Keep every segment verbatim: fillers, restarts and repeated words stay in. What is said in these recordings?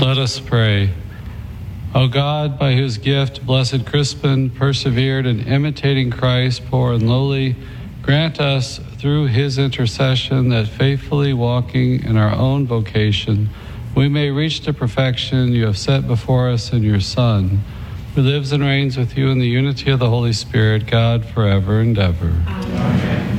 Let us pray. O God, by whose gift Blessed Crispin persevered in imitating Christ, poor and lowly, grant us through his intercession that faithfully walking in our own vocation, we may reach the perfection you have set before us in your Son, who lives and reigns with you in the unity of the Holy Spirit, God, forever and ever. Amen.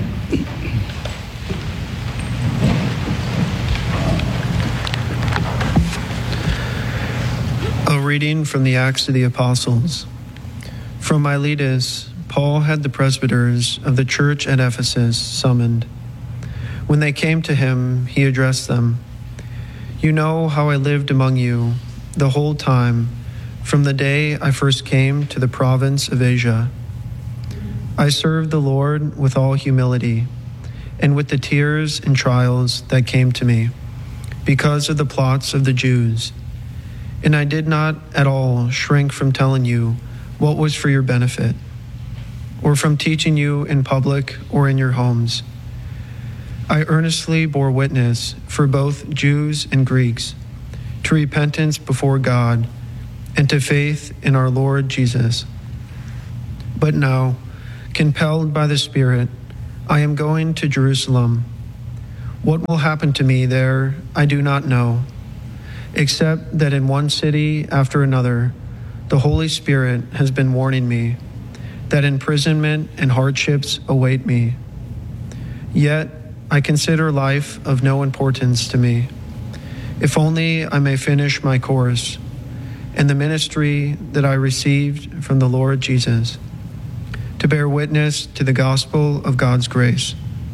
A reading from the Acts of the Apostles. From Miletus, Paul had the presbyters of the church at Ephesus summoned. When they came to him, he addressed them. You know how I lived among you the whole time, from the day I first came to the province of Asia. I served the Lord with all humility and with the tears and trials that came to me because of the plots of the Jews. And I did not at all shrink from telling you what was for your benefit, or from teaching you in public or in your homes. I earnestly bore witness for both Jews and Greeks to repentance before God and to faith in our Lord Jesus. But now, compelled by the Spirit, I am going to Jerusalem. What will happen to me there, I do not know, except that in one city after another, the Holy Spirit has been warning me that imprisonment and hardships await me. Yet I consider life of no importance to me, if only I may finish my course and the ministry that I received from the Lord Jesus, to bear witness to the gospel of God's grace.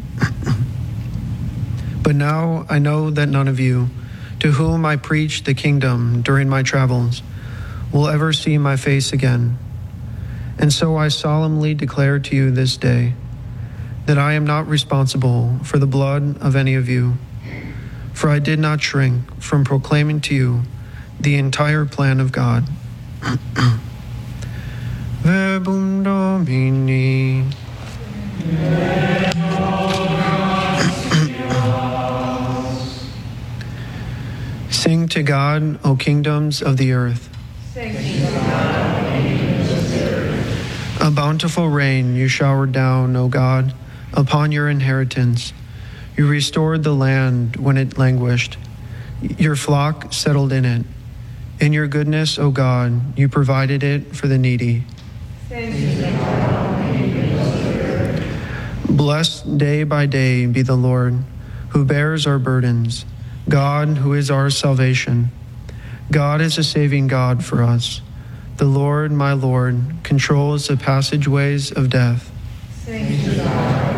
But now I know that none of you, to whom I preached the kingdom during my travels, will ever see my face again. And so I solemnly declare to you this day that I am not responsible for the blood of any of you, for I did not shrink from proclaiming to you the entire plan of God. Verbum Domini. Sing to God, O kingdoms of the earth. Sing to God, O kingdoms of the earth. A bountiful rain you showered down, O God, upon your inheritance. You restored the land when it languished. Your flock settled in it. In your goodness, O God, you provided it for the needy. Sing to God, O kingdoms of the earth. Blessed day by day be the Lord, who bears our burdens, God who is our salvation. God is a saving God for us. The Lord, my Lord, controls the passageways of death. Sing to God.